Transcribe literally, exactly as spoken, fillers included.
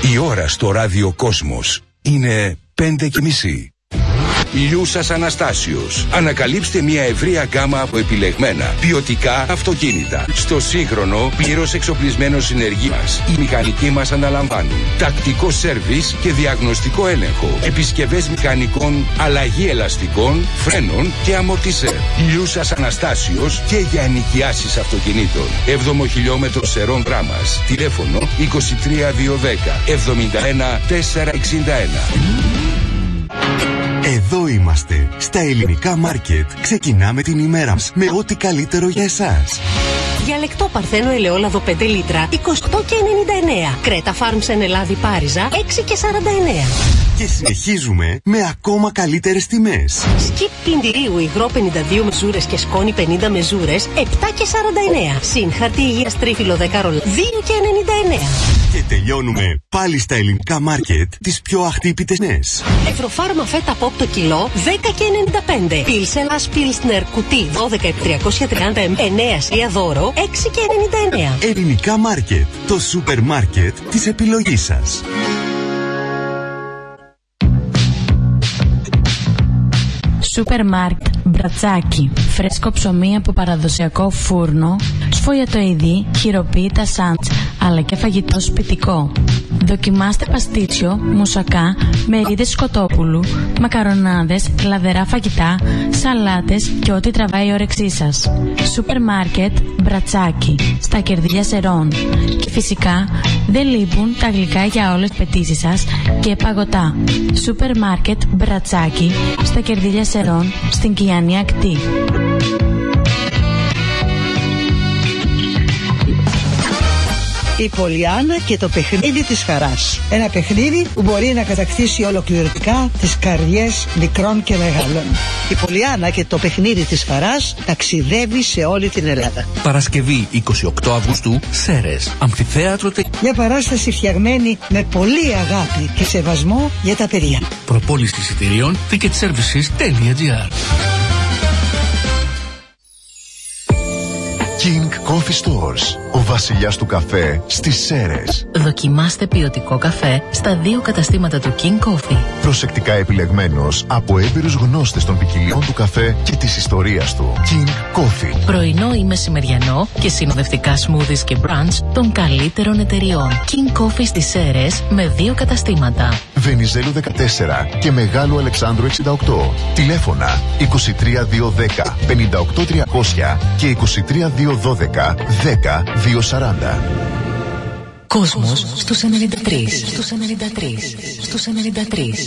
Η ώρα στο ράδιο Κόσμος είναι πέντε και μισή. Λιούσας Αναστάσιος. Ανακαλύψτε μια ευρεία γκάμα από επιλεγμένα ποιοτικά αυτοκίνητα. Στο σύγχρονο, πλήρως εξοπλισμένο συνεργείο μας, οι μηχανικοί μας αναλαμβάνουν τακτικό σέρβις και διαγνωστικό έλεγχο. Επισκευές μηχανικών, αλλαγή ελαστικών, φρένων και αμορτισέρ. Λιούσας Αναστάσιος και για ενοικιάσεις αυτοκινήτων. έβδομο χιλιόμετρο Σερών Δράμας. Τηλέφωνο είκοσι τρία διακόσια δέκα εβδομήντα ένα τετρακόσια εξήντα ένα. Εδώ είμαστε, στα Ελληνικά Μάρκετ. Ξεκινάμε την ημέρα μας με ό,τι καλύτερο για εσάς. Διαλεκτό Παρθένο ελαιόλαδο πέντε λίτρα, είκοσι οκτώ και ενενήντα εννέα. Κρέτα Φάρμς εν Ελλάδη Πάριζα, έξι και σαράντα εννέα. Και συνεχίζουμε με ακόμα καλύτερες τιμές. Σκιπ πλυντηρίου υγρό πενήντα δύο μεζούρες και σκόνη πενήντα μεζούρες, επτά και σαράντα εννέα. Συν χαρτί υγείας τρίφυλλο δέκα ρολ, δύο και ενενήντα εννέα. Και τελειώνουμε πάλι στα Ελληνικά Μάρκετ τις πιο αχτύπητες τιμές. Ευρωφάρμα φέτα πόπ το κιλό, δέκα και ενενήντα πέντε. Πίλσελας Πίλσνερ κουτί, δώδεκα επί τριακόσια τριάντα μιλιλίτρα, εννέα σία δώρο, έξι και ενενήντα εννέα. Ελληνικά Μάρκετ, το σούπερ μάρκετ της επιλογής σας. Σούπερ μάρκετ Μπρατσάκι. Φρέσκο ψωμί από παραδοσιακό φούρνο, σφολιατοειδή, χειροποίητα σάντς, αλλά και φαγητό σπιτικό. Δοκιμάστε παστίτσιο, μουσακά, μερίδες σκοτόπουλου, μακαρονάδες, λαδερά φαγητά, σαλάτες και ό,τι τραβάει η όρεξή σας. Σούπερ μάρκετ Μπρατσάκι, στα Κερδύλια Σερών. Και φυσικά δεν λείπουν τα γλυκά για όλες τις πετήσεις σας και παγωτά. Σούπερ μάρκετ Μπρατσάκι, στα Κερδύλια Σερών, στην Κιάνη Ακτή. Η Πολιάννα και το παιχνίδι της χαράς. Ένα παιχνίδι που μπορεί να κατακτήσει ολοκληρωτικά τις καρδιές μικρών και μεγάλων. Η Πολιάννα και το παιχνίδι της χαράς ταξιδεύει σε όλη την Ελλάδα. Παρασκευή εικοστή ογδόη Αυγούστου, Σέρρες, Αμφιθέατρο. Μια παράσταση φτιαγμένη με πολύ αγάπη και σεβασμό για τα παιδιά. Προπόληση εισιτηρίων ticketservices.gr. King Coffee Stores, ο βασιλιάς του καφέ στις Σέρρες. Δοκιμάστε ποιοτικό καφέ στα δύο καταστήματα του King Coffee. Προσεκτικά επιλεγμένος από έμπειρους γνώστες των ποικιλιών του καφέ και της ιστορίας του. King Coffee. Πρωινό ή μεσημεριανό και συνοδευτικά smoothies και brunch των καλύτερων εταιριών. King Coffee στις Σέρρες με δύο καταστήματα. Βενιζέλου δεκατέσσερα και Μεγάλου Αλεξάνδρου εξήντα οκτώ. Τηλέφωνα είκοσι τρία διακόσια δέκα πενήντα οκτώ τριακόσια και είκοσι τρία διακόσια δώδεκα δέκα διακόσια σαράντα. Κόσμος στους ενενήντα τρία. Στους ενενήντα τρία. Στους ενενήντα τρία.